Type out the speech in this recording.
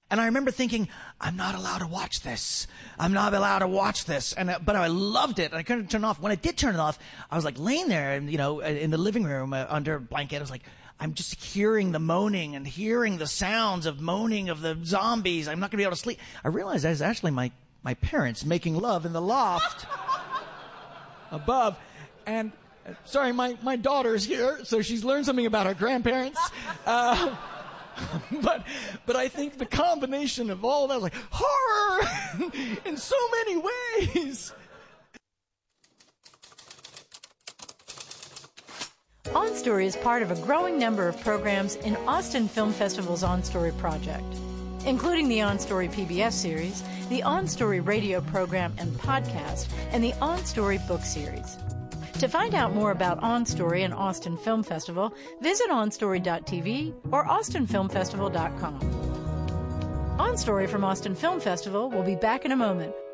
And I remember thinking, I'm not allowed to watch this. I'm not allowed to watch this. But I loved it. And I couldn't turn it off. When I did turn it off, I was like laying there, and in the living room under a blanket. I was like, I'm just hearing the moaning and hearing the sounds of moaning of the zombies. I'm not going to be able to sleep. I realized that was actually my parents making love in the loft above. And sorry, my daughter's here, so she's learned something about her grandparents. But I think the combination of all that was like horror in so many ways. On Story is part of a growing number of programs in Austin Film Festival's On Story project, including the On Story PBS series, the On Story radio program and podcast, and the On Story book series. To find out more about On Story and Austin Film Festival, visit onstory.tv or austinfilmfestival.com. On Story from Austin Film Festival will be back in a moment